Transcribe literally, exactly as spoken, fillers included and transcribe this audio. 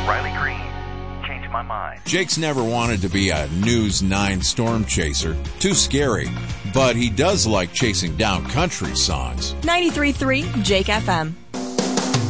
Riley Green. Changed my mind. Jake's never wanted to be a News nine storm chaser. Too scary. But he does like chasing down country songs. ninety-three point three Jake F M.